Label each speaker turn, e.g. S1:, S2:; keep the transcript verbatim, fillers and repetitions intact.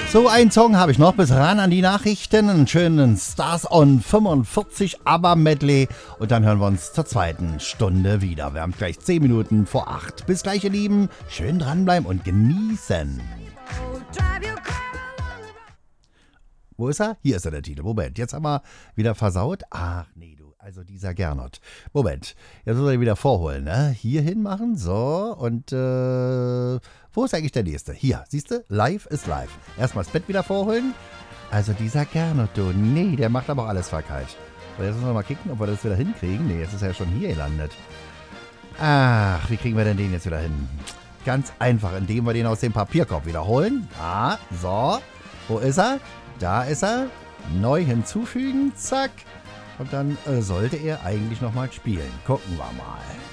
S1: So, einen Song habe ich noch bis ran an die Nachrichten. Einen schönen Stars on fünfundvierzig ABBA-Medley. Und dann hören wir uns zur zweiten Stunde wieder. Wir haben gleich zehn Minuten vor acht. Bis gleich, ihr Lieben. Schön dranbleiben und genießen. Wo ist er? Hier ist er, der Titel. Moment, jetzt haben wir wieder versaut. Ach, nee, du. Also dieser Gernot. Moment, jetzt muss er ihn wieder vorholen, ne? Hier hinmachen, so. Und, äh... wo ist eigentlich der nächste? Hier, siehst du? Live ist live. Erstmal das Bett wieder vorholen. Also dieser Gernot, du. Nee, der macht aber auch alles verkehrt. Und jetzt müssen wir mal kicken, ob wir das wieder hinkriegen. Nee, jetzt ist er ja schon hier gelandet. Ach, wie kriegen wir denn den jetzt wieder hin? Ganz einfach, indem wir den aus dem Papierkorb wiederholen. Ah, so. Wo ist er? Da ist er. Neu hinzufügen. Zack. Und dann äh, sollte er eigentlich nochmal spielen. Gucken wir mal.